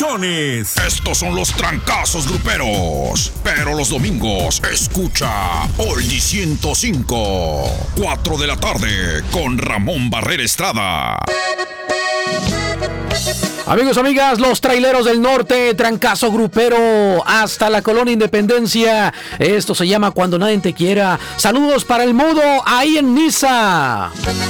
Estos son los trancazos gruperos. Pero los domingos, escucha Oldie 105. 4 de la tarde con Ramón Barrera Estrada. Amigos, amigas, los traileros del norte, trancazo grupero hasta la colonia Independencia. Esto se llama Cuando Nadie Te Quiera. Saludos para el Mudo ahí en Niza.